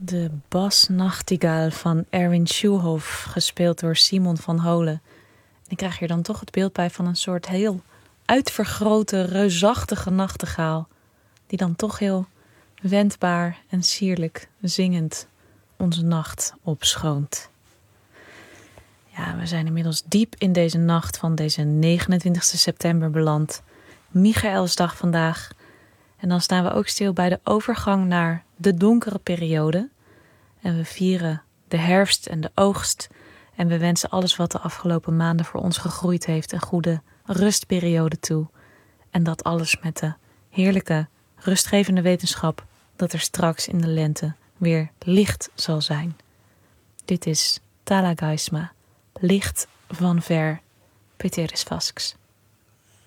De Basnachtigaal van Erwin Schulhoff, gespeeld door Simon van Holen. Ik krijg hier dan toch het beeld bij van een soort heel uitvergrote, reusachtige nachtegaal, die dan toch heel wendbaar en sierlijk zingend onze nacht opschoont. Ja, we zijn inmiddels diep in deze nacht van deze 29 september beland. Michaelsdag vandaag. En dan staan we ook stil bij de overgang naar de donkere periode. En we vieren de herfst en de oogst. En we wensen alles wat de afgelopen maanden voor ons gegroeid heeft een goede rustperiode toe. En dat alles met de heerlijke, rustgevende wetenschap dat er straks in de lente weer licht zal zijn. Dit is Tala Gaisma, licht van ver, Peteris Vasks.